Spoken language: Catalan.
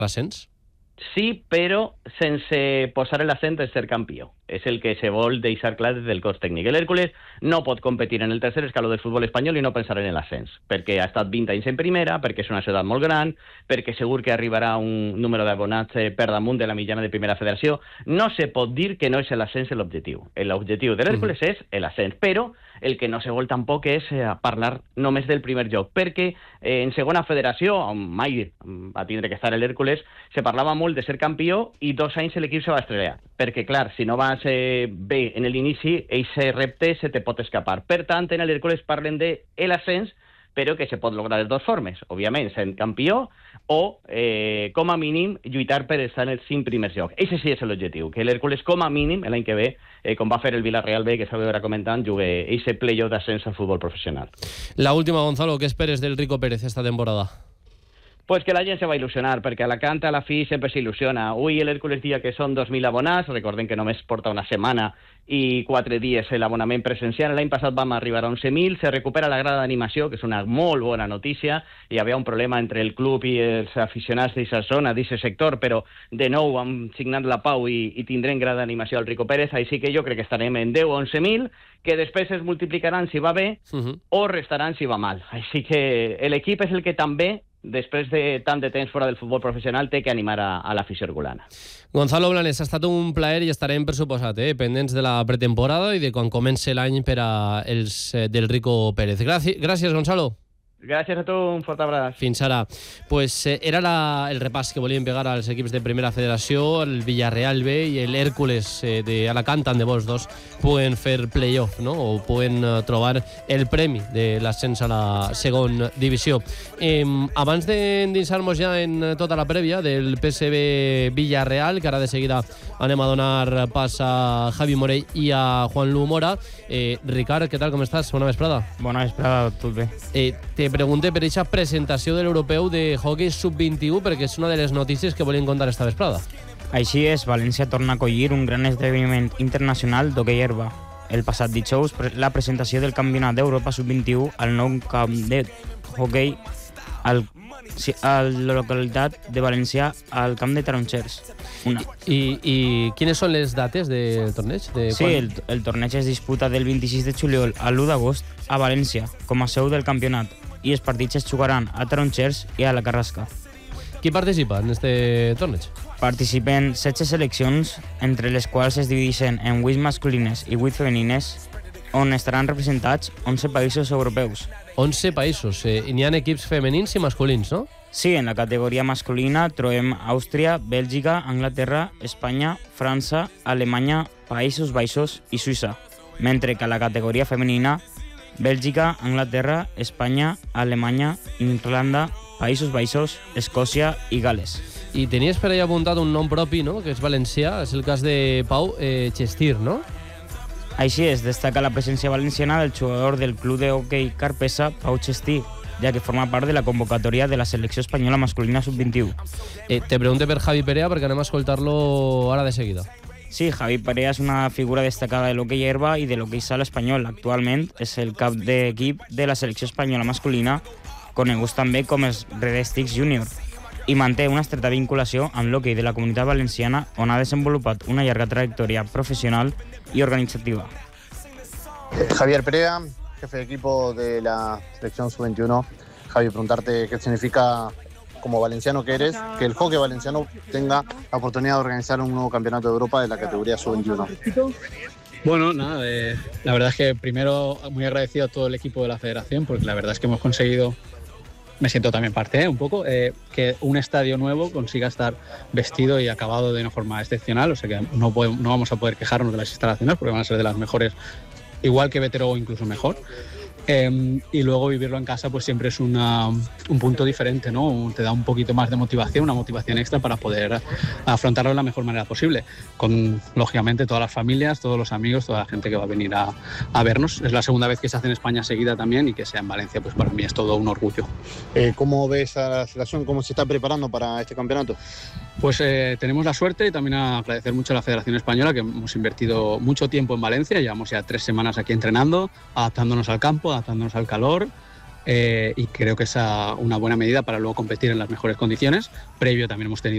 l'ascens? Sí, però sense posar l'accent en ser campió. És el que se vol deixar clar des del cos tècnic. L'Hèrcules no pot competir en el tercer escaló del futbol espanyol i no pensar en l'ascens, perquè ha estat 20 anys en primera, perquè és una ciutat molt gran, perquè segur que arribarà un número d'abonats per damunt de la mitjana de primera federació. No se pot dir que no és l'ascens l'objectiu. L'objectiu de l'Hèrcules és l'ascens, però el que no se vol tampoc és parlar només del primer lloc, perquè en segona federació, on mai va tindre que estar l'Hèrcules, se parlava molt de ser campió i 2 anys l'equip se va estrellar, perquè clar, si no vas bé en l'inici, aquest repte se te pot escapar. Per tant, en l'Hèrcules parlen de l'ascens, però que se pot lograr de dues formes, òbviament, sent campió o, com a mínim, lluitar per estar en els 5 primers llocs. Això sí és l'objectiu, que l'Hèrcules, com a mínim, l'any que ve, com va fer el Villarreal B, que s'ha de comentant, jugui aquest playoff d'ascens al futbol professional. La última, Gonzalo, ¿qué esperes del Rico Pérez esta temporada? Pues que la gent se va il·lusionar, perquè Alacant a la fi sempre s'il·lusiona. Avui l'Hèrcules dia que són 2.000 abonats, recordem que només porta una setmana i 4 dies l'abonament presencial. L'any passat vam arribar a 11.000, se recupera la grada d'animació, que és una molt bona notícia. Hi havia un problema entre el club i els aficionats d'aquesta zona, d'aquest sector, però de nou hem signat la pau i tindrem grada d'animació al Rico Pérez, així que jo crec que estarem en 10 o 11.000, que després es multiplicaran si va bé o restaran si va mal. Així que l'equip és el que també, després de tant de temps fora del futbol professional, té que animar a l'afició herculana. Gonzalo Blanes, ha estat un plaer i estarem, per suposat, pendents de la pretemporada i de quan comenci l'any per a els del Rico Pérez. Gràcies, Gonzalo. Gràcies a tu, un fort abraç. Fins ara. Pues era el repàs que volíem pegar als equips de primera federació, el Villarreal B i l'Hèrcules d'Alacant, tant de bo els dos puguen fer playoff, no? O puguen trobar el premi de l'ascens a la segona divisió. Abans d'endinsar-nos ja en tota la prèvia del PSV Villarreal, que ara de seguida anem a donar pas a Javi Morell i a Juan Lu Mora. Ricard, què tal, com estàs? Bona vesprada. Bona vesprada, tot bé. Te pregunte per aquesta presentació de l'europeu de hockey sub-21, perquè és una de les notícies que volem contar esta vesprada. Així és, València torna a acollir un gran esdeveniment internacional d'hoquei herba. El passat dijous, la presentació del Campionat d'Europa sub-21 al nou camp de hoquei a la localitat de València, al camp de Tarongers. I quines són les dates del torneig? Sí, el torneig es disputa del 26 de juliol a l'1 d'agost a València, com a seu del campionat, i els partits es jugaran a Tarongers i a la Carrasca. Qui participa en este torneig? Participen 16 seleccions, entre les quals es divideixen en 8 masculines i 8 femenines, on estaran representats 11 països europeus. 11 països. I n'hi ha equips femenins i masculins, no? Sí, en la categoria masculina trobem Àustria, Bèlgica, Anglaterra, Espanya, França, Alemanya, Països Baixos i Suïssa, mentre que a la categoria femenina Bèlgica, Anglaterra, Espanya, Alemanya, Irlanda, Països Baixos, Escòcia i Gales. I tenies per allà apuntat un nom propi, no?, que és valencià, és el cas de Pau Chestir, no? Així és, destaca la presència valenciana del jugador del club de hoquei Carpesa, Pau Chestir, ja que forma part de la convocatòria de la selecció espanyola masculina sub-21. Te pregunto per Javi Perea, perquè anem a escoltar-lo ara de seguida. Sí, Javi Perea és una figura destacada de l'hoquei herba i de l'hoquei sala espanyol. Actualment és el cap d'equip de la selecció espanyola masculina, coneguts també com els Red Sticks Junior, i manté una estreta vinculació amb l'hoquei de la Comunitat Valenciana, on ha desenvolupat una llarga trajectòria profesional y organizativa. Javier Perea, jefe de equipo de la selección sub-21. Javi, preguntarte qué significa, como valenciano que eres, que el hockey valenciano tenga la oportunidad de organizar un nuevo campeonato de Europa de la categoría sub-21. Bueno, nada, la verdad es que primero muy agradecido a todo el equipo de la federación, porque la verdad es que hemos conseguido, me siento también parte, un poco, que un estadio nuevo consiga estar vestido y acabado de una forma excepcional, o sea que no vamos a poder quejarnos de las instalaciones porque van a ser de las mejores, igual que Vetero o incluso mejor. Y luego vivirlo en casa pues siempre es un punto diferente, ¿no? Te da un poquito más de motivación, una motivación extra para poder afrontarlo de la mejor manera posible, con lógicamente todas las familias, todos los amigos, toda la gente que va a venir a vernos. Es la segunda vez que se hace en España seguida también, y que sea en Valencia pues para mí es todo un orgullo. ¿Cómo ves a la selección? ¿Cómo se está preparando para este campeonato? Pues tenemos la suerte, y también agradecer mucho a la Federación Española, que hemos invertido mucho tiempo en Valencia. Llevamos ya 3 semanas aquí entrenando, adaptándonos al campo, adaptándonos al calor, y creo que es una buena medida para luego competir en las mejores condiciones. Previo también hemos tenido